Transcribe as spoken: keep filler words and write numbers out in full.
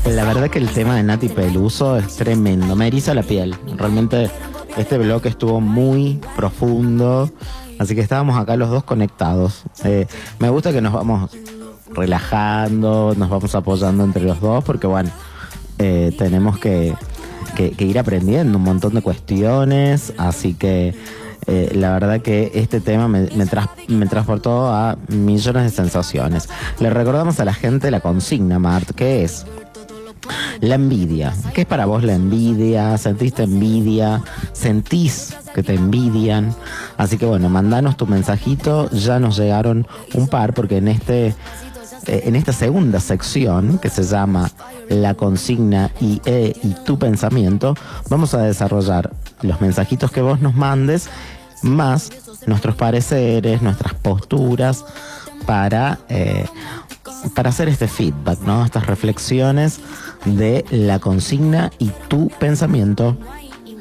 La verdad que el tema de Nati Peluso es tremendo, me eriza la piel. Realmente este bloque estuvo muy profundo, así que estábamos acá los dos conectados. Eh, me gusta que nos vamos relajando, nos vamos apoyando entre los dos, porque bueno, eh, tenemos que, que, que ir aprendiendo un montón de cuestiones, así que eh, la verdad que este tema me, me, tras, me transportó a millones de sensaciones. Le recordamos a la gente la consigna, Mart, que es la envidia. ¿Qué es para vos la envidia? ¿Sentiste envidia? ¿Sentís que te envidian? Así que bueno, mandanos tu mensajito. Ya nos llegaron un par, porque en este eh, en esta segunda sección, que se llama La consigna y, eh, y tu pensamiento, vamos a desarrollar los mensajitos que vos nos mandes, más nuestros pareceres, nuestras posturas, para eh, para hacer este feedback, ¿no? Estas reflexiones de la consigna y tu pensamiento.